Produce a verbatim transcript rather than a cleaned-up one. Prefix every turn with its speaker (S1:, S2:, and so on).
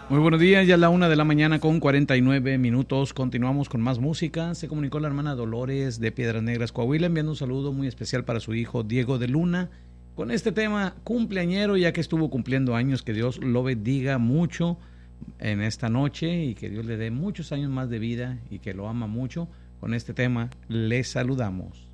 S1: Muy buenos días, ya es la una de la mañana con cuarenta y nueve minutos. Continuamos con más música. Se comunicó la hermana Dolores de Piedras Negras, Coahuila, enviando un saludo muy especial para su hijo Diego de Luna. Con este tema cumpleañero, ya que estuvo cumpliendo años, que Dios lo bendiga mucho en esta noche y que Dios le dé muchos años más de vida y que lo ama mucho. Con este tema, le saludamos.